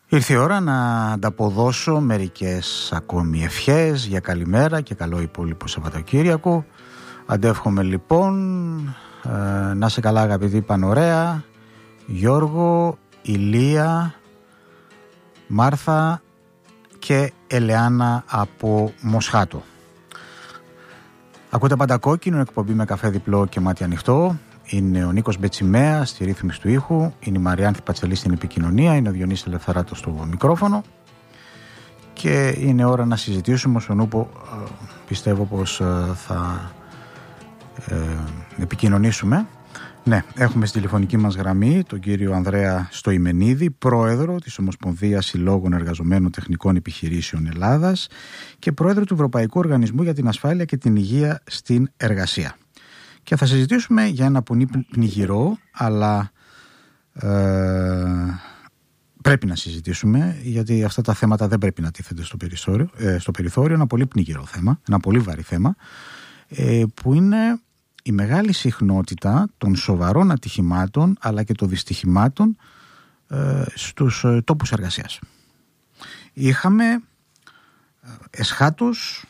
Ήρθε η ώρα να ανταποδώσω μερικές ακόμη ευχές για καλημέρα και καλό υπόλοιπο Σαββατοκύριακο. Αντεύχομαι λοιπόν να είσαι καλά αγαπητοί Πανωρέα, Γιώργο, Ηλία, Μάρθα και Ελεάνα από Μοσχάτο. Ακούτε Πάντα Κόκκινο, εκπομπή με καφέ διπλό και μάτι ανοιχτό. Είναι ο Νίκος Μπετσιμέα στη ρύθμιση του ήχου, είναι η Μαριάνθη Πατσελή στην επικοινωνία, είναι ο Διονύσης Ελευθεράτος στο μικρόφωνο και είναι ώρα να συζητήσουμε. Στον ούπο πιστεύω πως θα επικοινωνήσουμε. Ναι, έχουμε στη τηλεφωνική μας γραμμή τον κύριο Ανδρέα Στοημενίδη, πρόεδρο της Ομοσπονδίας Συλλόγων Εργαζομένων Τεχνικών Επιχειρήσεων Ελλάδας και πρόεδρο του Ευρωπαϊκού Οργανισμού για την Ασφάλεια και την Υγεία στην Εργασία. Και θα συζητήσουμε για ένα πνιγυρό, αλλά πρέπει να συζητήσουμε, γιατί αυτά τα θέματα δεν πρέπει να τίθενται στο περιθώριο. Ένα πολύ πνιγυρό θέμα, ένα πολύ βαρύ θέμα, που είναι η μεγάλη συχνότητα των σοβαρών ατυχημάτων αλλά και των δυστυχημάτων στους τόπους εργασίας. Είχαμε εσχάτως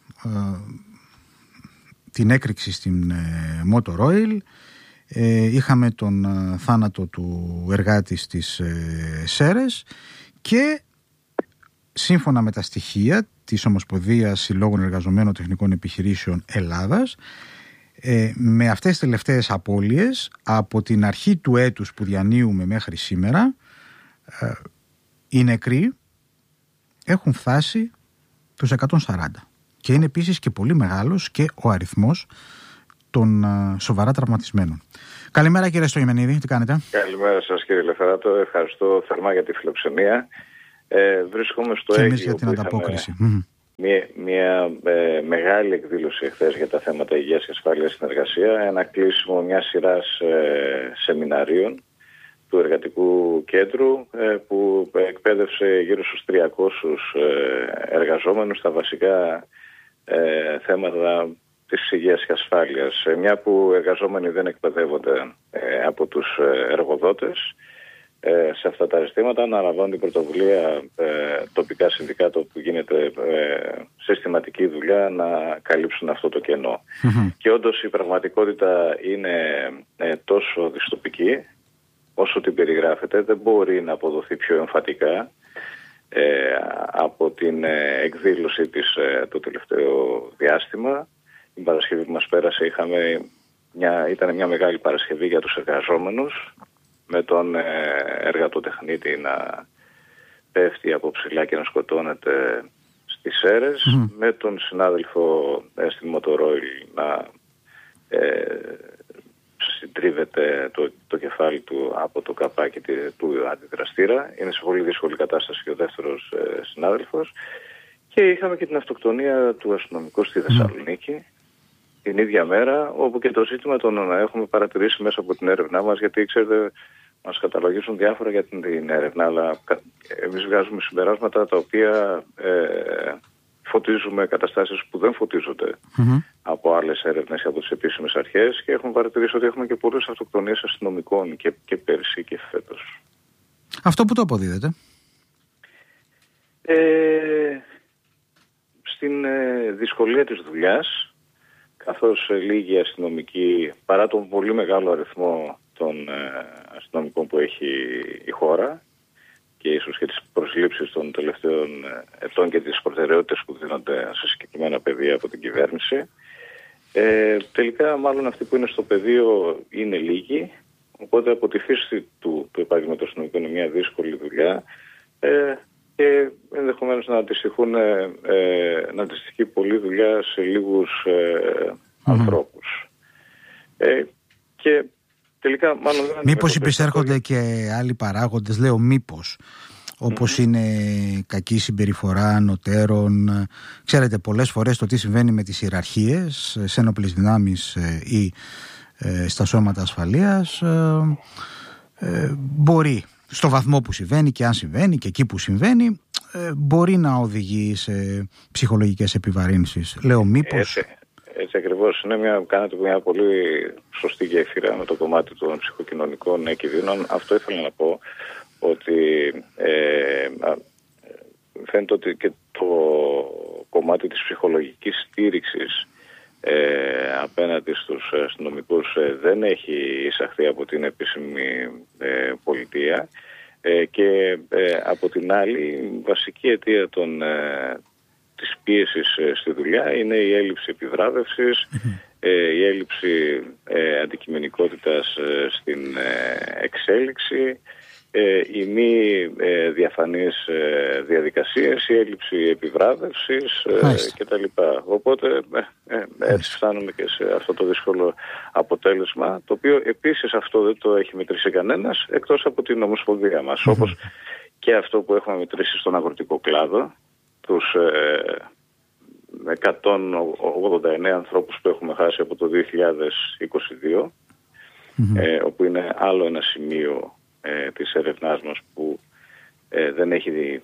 την έκρηξη στην Motor Oil, είχαμε τον θάνατο του εργάτη στις Σέρρες και σύμφωνα με τα στοιχεία της Ομοσπονδίας Συλλόγων Εργαζομένων Τεχνικών Επιχειρήσεων Ελλάδας, με αυτές τις τελευταίες απώλειες από την αρχή του έτους που διανύουμε μέχρι σήμερα, οι νεκροί έχουν φτάσει τους 140 και είναι επίσης και πολύ μεγάλος και ο αριθμός των σοβαρά τραυματισμένων. Καλημέρα κύριε Στοημενίδη, τι κάνετε? Καλημέρα σας κύριε Ελευθεράτο, ευχαριστώ θερμά για τη φιλοξενία. Βρίσκομαι στο Αίγυο για την ανταπόκριση. Μια μεγάλη εκδήλωση εχθές για τα θέματα υγείας και ασφάλειας στην εργασία, ένα κλείσιμο μιας σειράς σεμιναρίων του Εργατικού Κέντρου που εκπαίδευσε γύρω στους 300 εργαζόμενους στα βασικά θέματα της υγείας και ασφάλειας. Μια που εργαζόμενοι δεν εκπαιδεύονται από τους εργοδότες σε αυτά τα αισθήματα, αναλαμβάνουν την πρωτοβουλία τοπικά συνδικάτα που γίνεται συστηματική δουλειά να καλύψουν αυτό το κενό. Και όντως η πραγματικότητα είναι τόσο δυστοπική όσο την περιγράφεται, δεν μπορεί να αποδοθεί πιο εμφατικά από την εκδήλωση της το τελευταίο διάστημα. Την Παρασκευή που μας πέρασε ήταν μια μεγάλη Παρασκευή για τους εργαζόμενους, με τον εργατοτεχνίτη να πέφτει από ψηλά και να σκοτώνεται στις Σέρρες, με τον συνάδελφο στην Motor Oil να συντρίβεται το κεφάλι του από το καπάκι του αντιδραστήρα. Είναι σε πολύ δύσκολη κατάσταση και ο δεύτερος συνάδελφος. Και είχαμε και την αυτοκτονία του αστυνομικού στη Θεσσαλονίκη την ίδια μέρα, όπου και το ζήτημα τον έχουμε παρατηρήσει μέσα από την έρευνά μας, γιατί ξέρετε μας καταλογίζουν διάφορα για την έρευνα, αλλά εμείς βγάζουμε συμπεράσματα τα οποία φωτίζουμε καταστάσεις που δεν φωτίζονται από άλλες έρευνες ή από τις επίσημες αρχές, και έχουμε παρατηρήσει ότι έχουμε και πολλές αυτοκτονίες αστυνομικών και πέρσι και φέτος. Αυτό που το αποδίδεται? Στην δυσκολία της δουλειάς, καθώς λίγοι αστυνομικοί, παρά τον πολύ μεγάλο αριθμό των αστυνομικών που έχει η χώρα και ίσως και τις προσλήψεις των τελευταίων ετών και τις προτεραιότητες που δίνονται σε συγκεκριμένα πεδία από την κυβέρνηση, τελικά μάλλον αυτοί που είναι στο πεδίο είναι λίγοι, οπότε από τη φύση του επάγγελματος αστυνομικού είναι μια δύσκολη δουλειά και ενδεχομένως να αντιστοιχεί πολλή δουλειά σε λίγους ανθρώπους. Και τελικά μάλλον μήπως υπησέρχονται και άλλοι παράγοντες, λέω μήπως, όπως είναι κακή συμπεριφορά ανωτέρων. Ξέρετε, πολλές φορές το τι συμβαίνει με τις ιεραρχίες σε ένοπλες δυνάμεις ή στα σώματα ασφαλείας μπορεί, στο βαθμό που συμβαίνει και αν συμβαίνει και εκεί που συμβαίνει, μπορεί να οδηγεί σε ψυχολογικές επιβαρύνσεις. Λέω μήπως. Έτσι ακριβώς. Κάνετε μια πολύ σωστή γέφυρα με το κομμάτι των ψυχοκοινωνικών κινδύνων. Αυτό ήθελα να πω, ότι φαίνεται ότι και το κομμάτι της ψυχολογικής στήριξης απέναντι στους αστυνομικούς δεν έχει εισαχθεί από την επίσημη πολιτεία, και από την άλλη η βασική αιτία της πίεσης στη δουλειά είναι η έλλειψη επιβράβευσης, η έλλειψη αντικειμενικότητας στην εξέλιξη, οι μη διαφανείς διαδικασίες, η έλλειψη επιβράβευσης κτλ. Οπότε έτσι φτάνουμε και σε αυτό το δύσκολο αποτέλεσμα, το οποίο επίσης αυτό δεν το έχει μετρήσει κανένας εκτός από την Ομοσπονδία μας, όπως και αυτό που έχουμε μετρήσει στον αγροτικό κλάδο, τους 189 ανθρώπους που έχουμε χάσει από το 2022, όπου είναι άλλο ένα σημείο της έρευνάς μας που δεν έχει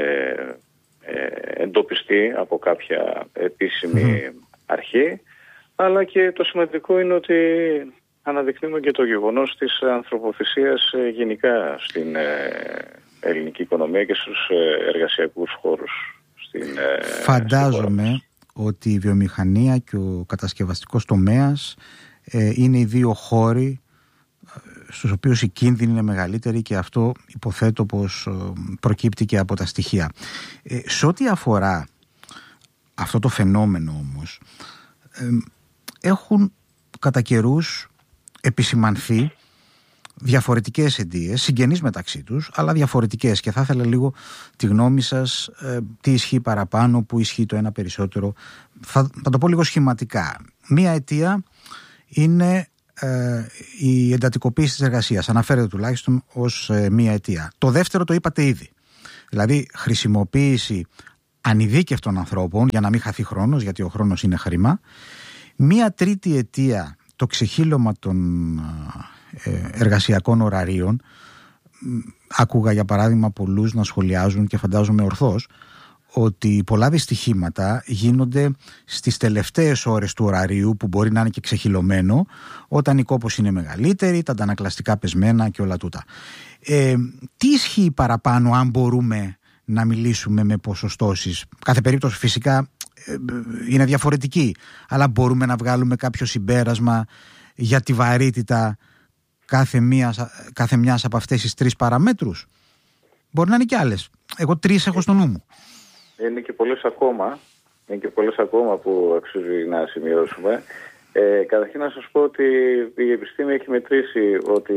εντοπιστεί από κάποια επίσημη αρχή, αλλά και το σημαντικό είναι ότι αναδεικνύουμε και το γεγονός της ανθρωποθυσίας γενικά στην ελληνική οικονομία και στους εργασιακούς χώρους. Φαντάζομαι ότι η βιομηχανία και ο κατασκευαστικός τομέας είναι οι δύο χώροι στους οποίους η κίνδυνη είναι μεγαλύτερη, και αυτό υποθέτω πως προκύπτει και από τα στοιχεία. Σε ό,τι αφορά αυτό το φαινόμενο όμως, έχουν κατά καιρούς επισημανθεί διαφορετικές αιτίες, συγγενείς μεταξύ τους, αλλά διαφορετικές, και θα ήθελα λίγο τη γνώμη σας, τι ισχύει παραπάνω, που ισχύει το ένα περισσότερο. Θα το πω λίγο σχηματικά. Μία αιτία είναι η εντατικοποίηση της εργασίας, αναφέρεται τουλάχιστον ως μία αιτία. Το δεύτερο το είπατε ήδη, δηλαδή χρησιμοποίηση ανειδίκευτων ανθρώπων για να μην χαθεί χρόνος, γιατί ο χρόνος είναι χρήμα. Μία τρίτη αιτία, το ξεχύλωμα των εργασιακών ωραρίων. Άκουγα για παράδειγμα πολλούς να σχολιάζουν, και φαντάζομαι ορθώς, ότι πολλά δυστυχήματα γίνονται στις τελευταίες ώρες του ωραρίου, που μπορεί να είναι και ξεχυλωμένο, όταν η κόπωση είναι μεγαλύτερη, τα αντανακλαστικά πεσμένα και όλα τούτα. Τι ισχύει παραπάνω, αν μπορούμε να μιλήσουμε με ποσοστώσεις? Κάθε περίπτωση φυσικά είναι διαφορετική, αλλά μπορούμε να βγάλουμε κάποιο συμπέρασμα για τη βαρύτητα κάθε μιας από αυτές τις τρεις παραμέτρους? Μπορεί να είναι και άλλες. Εγώ τρεις έχω στο νου μου. Είναι και πολλές ακόμα που αξίζει να σημειώσουμε. Καταρχήν να σας πω ότι η επιστήμη έχει μετρήσει ότι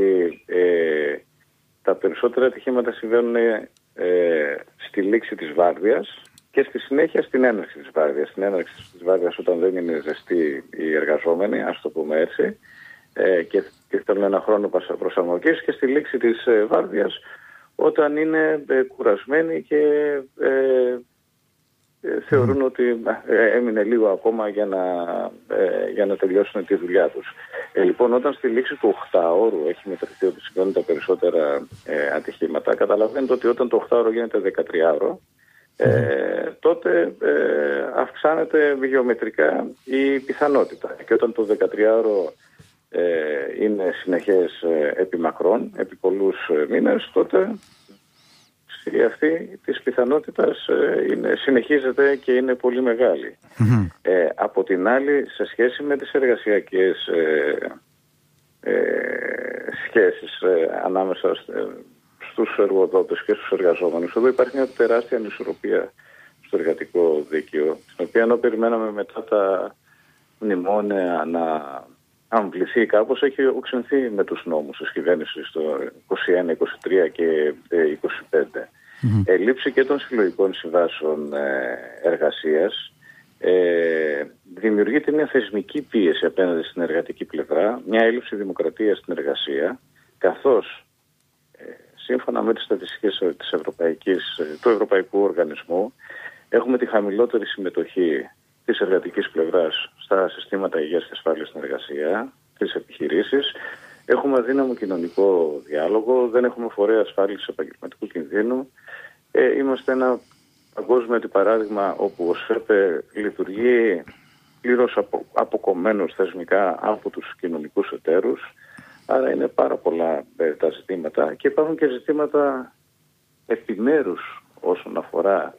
τα περισσότερα ατυχήματα συμβαίνουν στη λήξη της βάρδιας και στη συνέχεια στην έναρξη της βάρδιας. Στην έναρξη της βάρδιας, όταν δεν είναι ζεστοί οι εργαζόμενοι, ας το πούμε έτσι, και θέλουν ένα χρόνο προσαρμογής, και στη λήξη της βάρδιας, όταν είναι κουρασμένοι και θεωρούν ότι έμεινε λίγο ακόμα για να τελειώσουν τη δουλειά τους. Λοιπόν, όταν στη λήξη του 8ωρου έχει μετρηθεί ότι συμβαίνουν τα περισσότερα ατυχήματα, καταλαβαίνετε ότι όταν το 8ωρο γίνεται 13ωρο, τότε αυξάνεται γεωμετρικά η πιθανότητα. Και όταν το 13ωρο είναι συνεχές επί μακρόν, επί πολλούς μήνες, τότε αυτή της πιθανότητας συνεχίζεται και είναι πολύ μεγάλη. Από την άλλη, σε σχέση με τις εργασιακές σχέσεις ανάμεσα στους εργοδότες και στους εργαζόμενους, εδώ υπάρχει μια τεράστια ανισορροπία στο εργατικό δίκαιο, την οποία ενώ περιμέναμε μετά τα μνημόνια να αμβληθεί κάπως, έχει οξυνθεί με τους νόμους της κυβέρνησης το 21, 23 και 25. Ελλείψη και των συλλογικών συμβάσεων εργασίας δημιουργείται μια θεσμική πίεση απέναντι στην εργατική πλευρά, μια έλλειψη δημοκρατίας στην εργασία, καθώς σύμφωνα με τις στατιστικές του Ευρωπαϊκού Οργανισμού έχουμε τη χαμηλότερη συμμετοχή της εργατικής πλευράς στα συστήματα υγείας και ασφάλειας στην εργασία, τις επιχειρήσεις. Έχουμε αδύναμο κοινωνικό διάλογο, δεν έχουμε φορέα ασφάλισης επαγγελματικού κινδύνου. Είμαστε ένα παγκόσμιο παράδειγμα όπου ο ΣΕΠΕ λειτουργεί πλήρως αποκομμένος θεσμικά από τους κοινωνικούς εταίρους. Άρα είναι πάρα πολλά τα ζητήματα, και υπάρχουν και ζητήματα επιμέρους όσον αφορά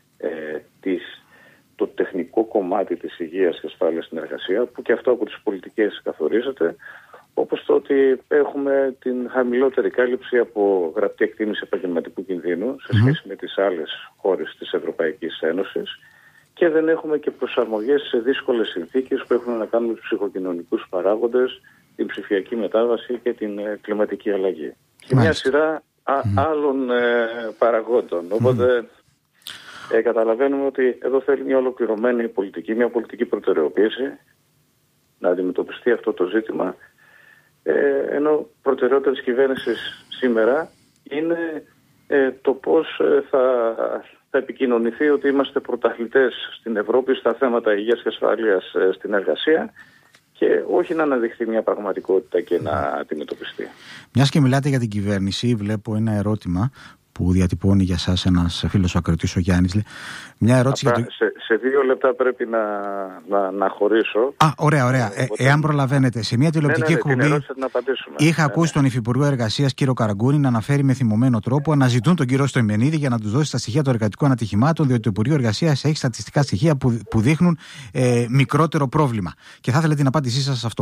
το τεχνικό κομμάτι της υγείας και ασφάλειας στην εργασία, που και αυτό από τις πολιτικές καθορίζεται, όπως το ότι έχουμε την χαμηλότερη κάλυψη από γραπτή εκτίμηση επαγγελματικού κινδύνου σε σχέση με τις άλλες χώρες της Ευρωπαϊκής Ένωσης, και δεν έχουμε και προσαρμογές σε δύσκολες συνθήκες που έχουν να κάνουν με τους ψυχοκοινωνικούς παράγοντες, την ψηφιακή μετάβαση και την κλιματική αλλαγή. Και μια σειρά άλλων παραγόντων. Οπότε καταλαβαίνουμε ότι εδώ θέλει μια ολοκληρωμένη πολιτική, μια πολιτική προτεραιοποίηση να αντιμετωπιστεί αυτό το ζήτημα, ενώ προτεραιότητα της κυβέρνησης σήμερα είναι το πώς θα επικοινωνηθεί ότι είμαστε πρωταθλητές στην Ευρώπη στα θέματα υγείας και ασφάλειας στην εργασία, και όχι να αναδειχθεί μια πραγματικότητα και να αντιμετωπιστεί. Μιας και μιλάτε για την κυβέρνηση, βλέπω ένα ερώτημα που διατυπώνει για σας ένας φίλος ο ακροατής, ο Γιάννης. Μια ερώτηση για το... σε 2 λεπτά πρέπει να χωρίσω. Ωραία. Εάν προλαβαίνετε, σε μια τηλεοπτική εκπομπή είχα ακούσει τον Υφυπουργό Εργασίας κύριο Καραγκούνη να αναφέρει με θυμωμένο τρόπο: αναζητούν τον κύριο Στοημενίδη για να του δώσει τα στοιχεία των εργατικών ατυχημάτων, διότι το Υπουργείο Εργασίας έχει στατιστικά στοιχεία που δείχνουν μικρότερο πρόβλημα. Και θα ήθελα την απάντησή σας σε αυτό.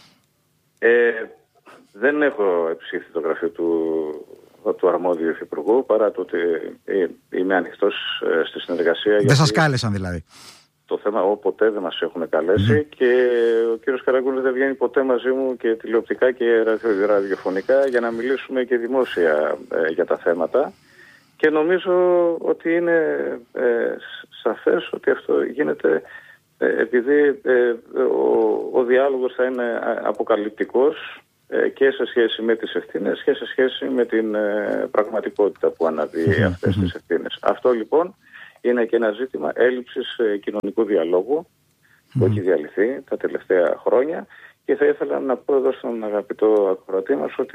Δεν έχω επισκεφθεί το γραφείο του αρμόδιου υφυπουργού, παρά το ότι είμαι ανοιχτός στη συνεργασία. Δεν σας κάλεσαν δηλαδή? Το θέμα ποτέ δεν μας έχουν καλέσει, και ο κύριος Καραγκούνης δεν βγαίνει ποτέ μαζί μου και τηλεοπτικά και ραδιοφωνικά για να μιλήσουμε και δημόσια για τα θέματα, και νομίζω ότι είναι σαφές ότι αυτό γίνεται επειδή ο διάλογος θα είναι αποκαλυπτικός και σε σχέση με τις ευθύνες και σε σχέση με την πραγματικότητα που αναδύει αυτές τις ευθύνες. Αυτό λοιπόν είναι και ένα ζήτημα έλλειψης κοινωνικού διαλόγου που έχει διαλυθεί τα τελευταία χρόνια, και θα ήθελα να πω εδώ στον αγαπητό ακροατή μας ότι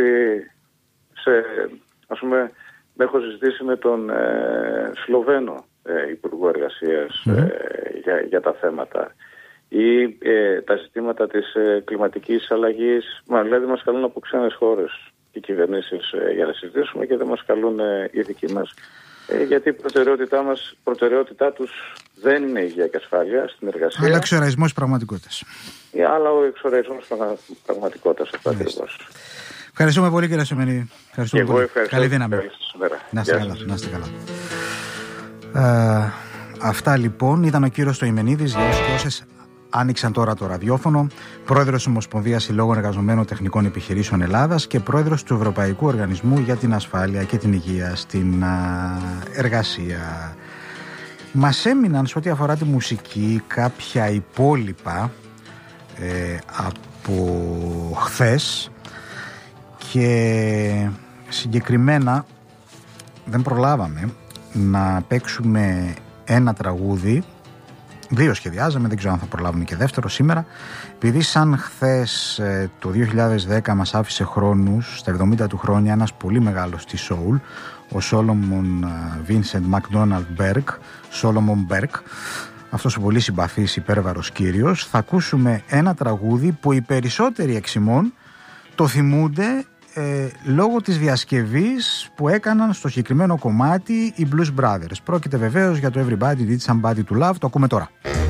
έχω συζητήσει με τον Σλοβαίνο Υπουργό Εργασίας για τα θέματα ή τα ζητήματα της κλιματικής αλλαγής. Δηλαδή μας καλούν από ξένες χώρες οι κυβερνήσεις για να συζητήσουμε, και δεν μας καλούν οι δικοί μας, γιατί η προτεραιότητά τους δεν είναι η υγεία και ασφάλεια στην εργασία, αλλά εξοραϊσμός πραγματικότητας. Αλλά ο εξοραϊσμός πραγματικότητας, αυτό ακριβώς. Ευχαριστούμε πολύ, κύριε Στοημενίδη. Και εγώ ευχαριστώ. Καλή δύναμη. Να είστε καλά. Αυτά λοιπόν ήταν ο κύριος Στοημενίδης, για όσους και όσες άνοιξαν τώρα το ραδιόφωνο, πρόεδρος της Ομοσπονδίας Συλλόγων Εργαζομένων Τεχνικών Επιχειρήσεων Ελλάδας και πρόεδρος του Ευρωπαϊκού Οργανισμού για την Ασφάλεια και την Υγεία στην Εργασία. Μας έμειναν σε ό,τι αφορά τη μουσική κάποια υπόλοιπα από χθες, και συγκεκριμένα δεν προλάβαμε να παίξουμε ένα τραγούδι. 2 σχεδιάζαμε, δεν ξέρω αν θα προλάβουμε και δεύτερο σήμερα, επειδή σαν χθες το 2010 μας άφησε χρόνους στα 70 του χρόνια ένας πολύ μεγάλος στη soul, ο Σόλομον Βίνσεντ Μακδόναλντ Μπέρκ, Σόλομον Μπέρκ, αυτός ο πολύ συμπαθής υπέρβαρος κύριος. Θα ακούσουμε ένα τραγούδι που οι περισσότεροι εξ ημών το θυμούνται λόγω της διασκευής που έκαναν στο συγκεκριμένο κομμάτι οι Blues Brothers. Πρόκειται βεβαίως για το Everybody Did Somebody to Love. Το ακούμε τώρα.